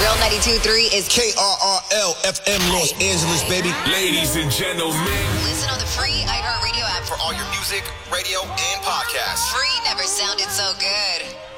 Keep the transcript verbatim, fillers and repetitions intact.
Real ninety-two point three is K R R L F M Los Angeles, baby. Ladies and gentlemen. Listen on the free iHeartRadio app For all your music, radio, and podcasts. Free never sounded so good.